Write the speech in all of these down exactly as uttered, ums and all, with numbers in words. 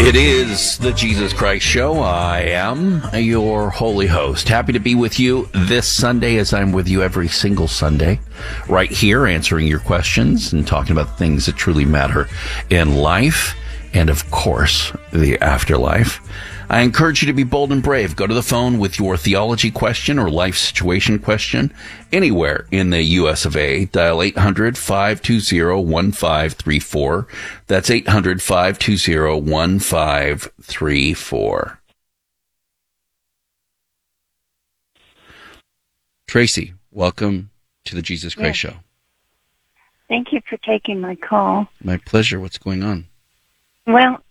It is the Jesus Christ Show. I am your holy host. Happy to be with you this Sunday, as I'm with you every single Sunday, right here answering your questions and talking about things that truly matter in life and, of course, the afterlife. I encourage you to be bold and brave. Go to the phone with your theology question or life situation question anywhere in the U S of A. Dial eight hundred, five two zero, one five three four. That's eight hundred, five two zero, one five three four. Tracy, welcome to the Jesus Christ Yes. Show. Thank you for taking my call. My pleasure. What's going on? Well,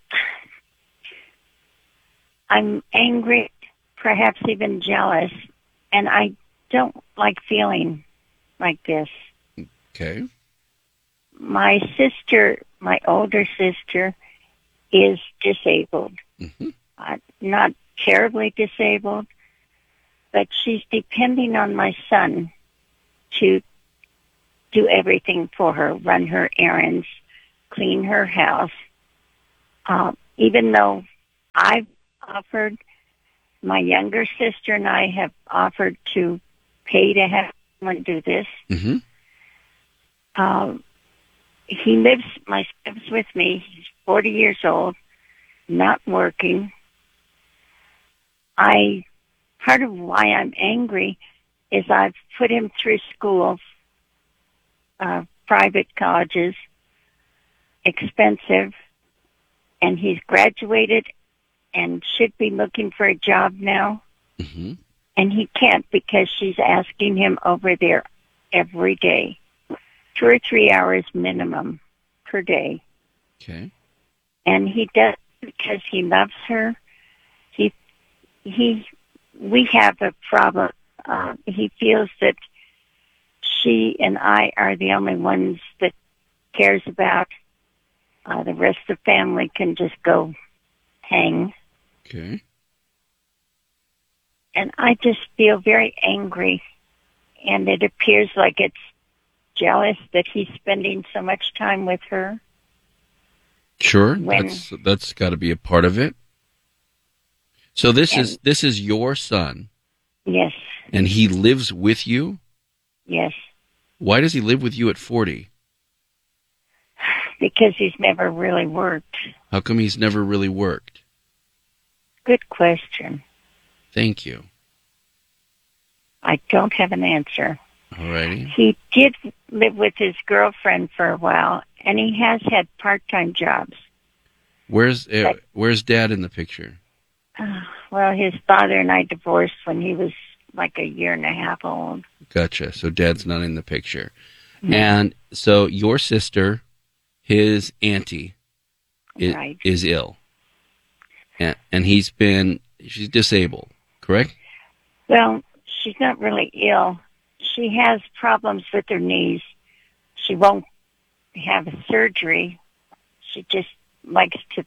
I'm angry, perhaps even jealous, and I don't like feeling like this. Okay. My sister, my older sister, is disabled. Mm-hmm. Uh, not terribly disabled, but she's depending on my son to do everything for her, run her errands, clean her house. Uh, even though I've offered, my younger sister and I have offered to pay to have someone do this. Mm-hmm. Um, he lives, my lives with me. He's forty years old, not working. I, part of why I'm angry is I've put him through school, uh, private colleges, expensive, and he's graduated and should be looking for a job now. Mm-hmm. And he can't because she's asking him over there every day, two or three hours minimum per day. Okay. And he does it because he loves her. He, he, we have a problem. Uh, he feels that she and I are the only ones that cares about. Uh, the rest of the family can just go hang. Okay. And I just feel very angry, and it appears like it's jealous that he's spending so much time with her. Sure, When- that's that's got to be a part of it. So this And- is this is your son, Yes, and he lives with you. yes, Why does he live with you at forty? because he's never really worked. How come he's never really worked? Good question. Thank you. I don't have an answer. Alrighty. He did live with his girlfriend for a while, and he has had part-time jobs. Where's uh, But- where's Dad in the picture? Uh, well, his father and I divorced when he was like a year and a half old. Gotcha. So Dad's not in the picture, No. and so your sister, his auntie, is, Right. is ill, and and he's been she's disabled, correct? Well, she's not really ill. She has problems with her knees. She won't have a surgery. She just likes to,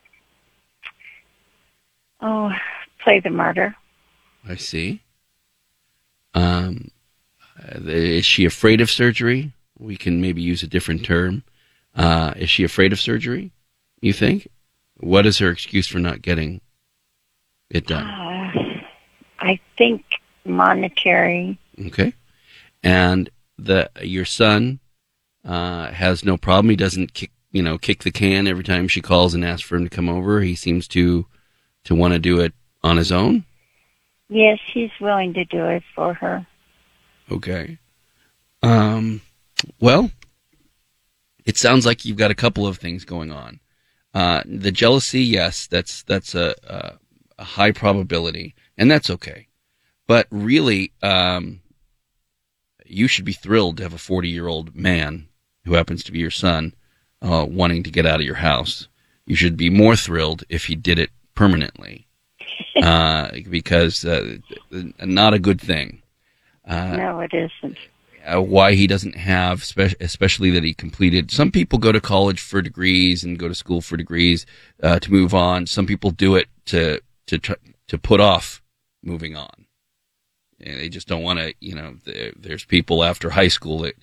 oh, play the martyr. I see. Um, uh, is she afraid of surgery? We can maybe use a different term. Uh, is she afraid of surgery, you think? What is her excuse for not getting it done? Uh, I think monetary. Okay. And the your son uh, has no problem. He doesn't kick, you know, kick the can every time she calls and asks for him to come over. He seems to to want to do it on his own. Yes, he's willing to do it for her. Okay. Um, well, it sounds like you've got a couple of things going on. Uh, the jealousy, yes, that's that's a, a, a high probability, and that's okay. But really, um, you should be thrilled to have a forty-year-old man who happens to be your son uh, wanting to get out of your house. You should be more thrilled if he did it permanently, uh, because uh, not a good thing. Uh, No, it isn't. uh, why he doesn't have, spe- especially that he completed. Some people go to college for degrees and go to school for degrees uh, to move on. Some people do it to to tr- to put off moving on. And they just don't want to. You know, there, there's people after high school that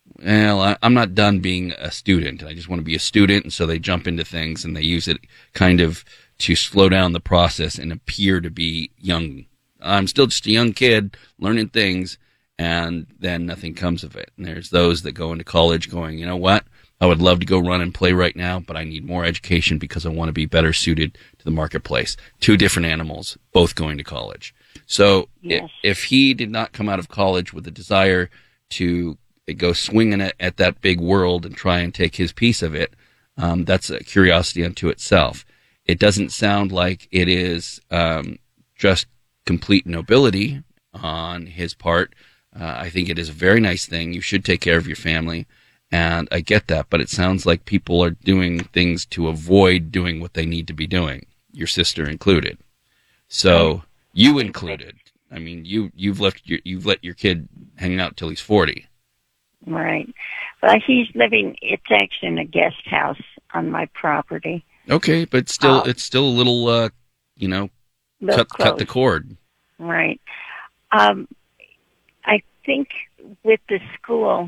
well, I, I'm not done being a student. I just want to be a student. And so they jump into things and they use it kind of to slow down the process and appear to be young. I'm still just a young kid learning things, and then nothing comes of it. And there's those that go into college going, you know what? I would love to go run and play right now, but I need more education because I want to be better suited to the marketplace. Two different animals, both going to college. So Yes. if he did not come out of college with a desire to go swinging at, at that big world and try and take his piece of it, um, that's a curiosity unto itself. It doesn't sound like it is um, just complete nobility on his part. Uh, I think it is a very nice thing. You should take care of your family, and I get that, but it sounds like people are doing things to avoid doing what they need to be doing, your sister included. So you included. I mean, you you've left your you've let your kid hang out till he's forty. Right. Well, he's living, it's actually in a guest house on my property. Okay, but still, Oh. it's still a little, uh, you know, Little cut cut the close. cord. Right. Um, I think with the school,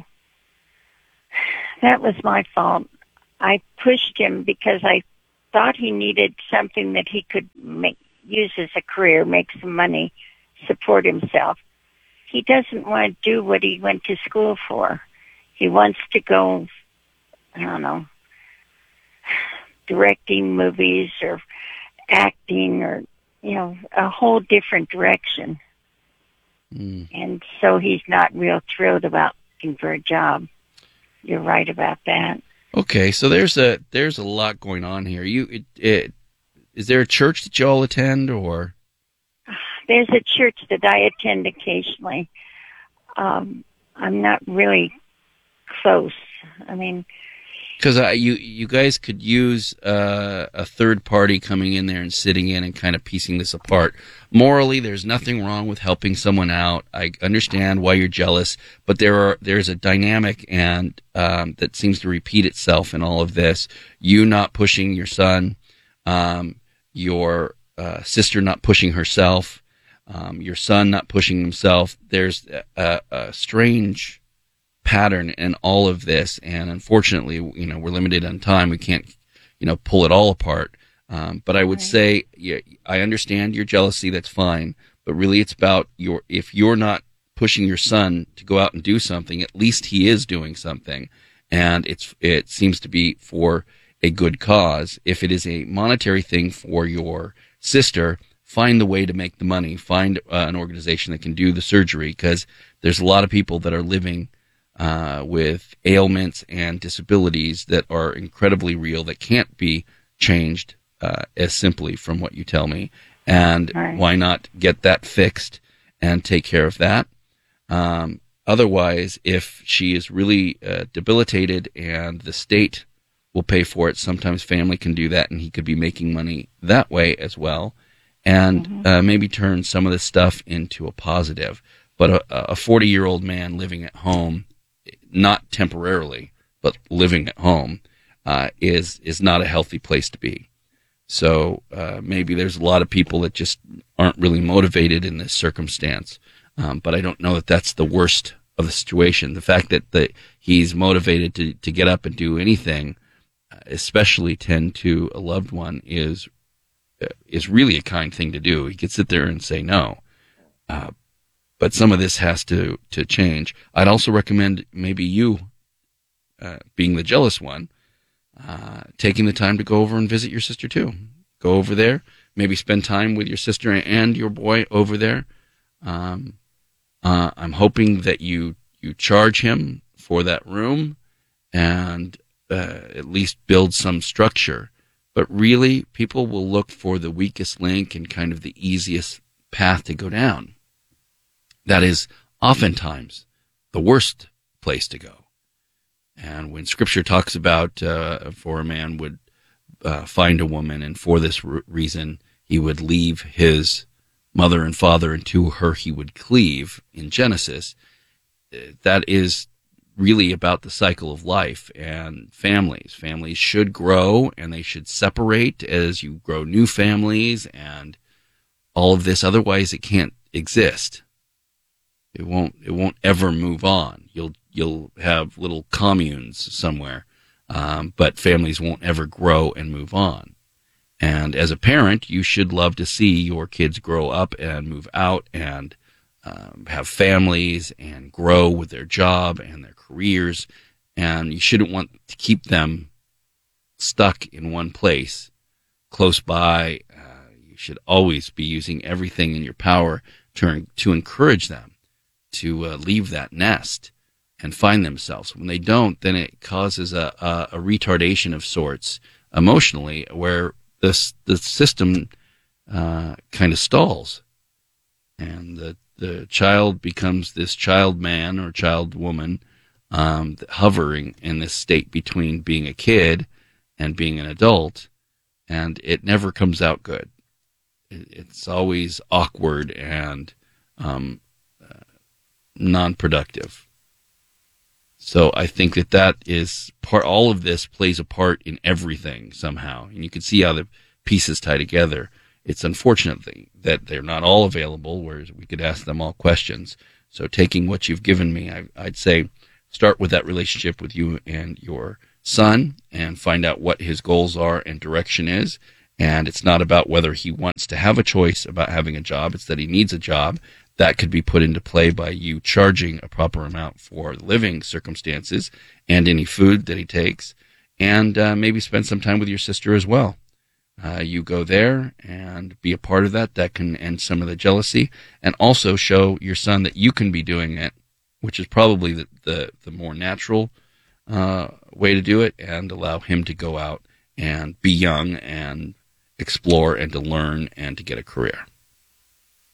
that was my fault. I pushed him because I thought he needed something that he could make use as a career, make some money, support himself. He doesn't want to do what he went to school for. He wants to go, I don't know, directing movies or acting or, you know, a whole different direction. Mm. And so he's not real thrilled about looking for a job. You're right about that. Okay, so there's a there's a lot going on here. You, it, it, is there a church that you all attend, or? There's a church that I attend occasionally. Um, I'm not really close. I mean, Because uh, you you guys could use uh, a third party coming in there and sitting in and kind of piecing this apart. Morally, there's nothing wrong with helping someone out. I understand why you're jealous, but there are there's a dynamic and um, that seems to repeat itself in all of this. You not pushing your son, um, your uh, sister not pushing herself, um, your son not pushing himself. There's a, a strange pattern in all of this, and unfortunately, you know, we're limited on time. We can't, you know, pull it all apart. Um, but I would Right. say, yeah, I understand your jealousy. That's fine. But really, it's about your. If you're not pushing your son to go out and do something, at least he is doing something, and it's it seems to be for a good cause. If it is a monetary thing for your sister, find the way to make the money. Find uh, an organization that can do the surgery, because there's a lot of people that are living Uh, with ailments and disabilities that are incredibly real that can't be changed uh, as simply from what you tell me. And Right. why not get that fixed and take care of that? Um, otherwise, if she is really uh, debilitated and the state will pay for it, sometimes family can do that, and he could be making money that way as well, and Mhm. uh, maybe turn some of this stuff into a positive. But a forty-year-old man living at home, not temporarily, but living at home, uh, is is not a healthy place to be. So uh, maybe there's a lot of people that just aren't really motivated in this circumstance. Um, but I don't know that that's the worst of the situation. The fact that the, he's motivated to, to get up and do anything, especially tend to a loved one, is is really a kind thing to do. He could sit there and say no. Uh, But some of this has to, to change. I'd also recommend maybe you, uh, being the jealous one, uh, taking the time to go over and visit your sister too. Go over there, maybe spend time with your sister and your boy over there. Um, uh, I'm hoping that you, you charge him for that room and uh, at least build some structure. But really, people will look for the weakest link and kind of the easiest path to go down. That is oftentimes the worst place to go. And when Scripture talks about uh, for a man would uh, find a woman, and for this re- reason he would leave his mother and father, and to her he would cleave, in Genesis, that is really about the cycle of life and families. Families should grow, and they should separate as you grow new families and all of this. Otherwise, it can't exist. It won't. It won't ever move on. You'll you'll have little communes somewhere, um, but families won't ever grow and move on. And as a parent, you should love to see your kids grow up and move out and um, have families and grow with their job and their careers. And you shouldn't want to keep them stuck in one place close by. Uh, you should always be using everything in your power to, to encourage them to uh, leave that nest and find themselves. When they don't, then it causes a, a, a retardation of sorts emotionally, where this the system uh, kind of stalls, and the the child becomes this child man or child woman, um, hovering in this state between being a kid and being an adult, and it never comes out good. It, it's always awkward and um, uh, non-productive. So I think that that is part. All of this plays a part in everything somehow, and you can see how the pieces tie together. It's unfortunate that they're not all available, whereas we could ask them all questions. So taking what you've given me, I, I'd say start with that relationship with you and your son and find out what his goals are and direction is. And it's not about whether he wants to have a choice about having a job. It's that he needs a job. That could be put into play by you charging a proper amount for living circumstances and any food that he takes, and uh, maybe spend some time with your sister as well. Uh, you go there and be a part of that. That can end some of the jealousy, and also show your son that you can be doing it, which is probably the, the, the more natural uh, way to do it, and allow him to go out and be young and explore and to learn and to get a career.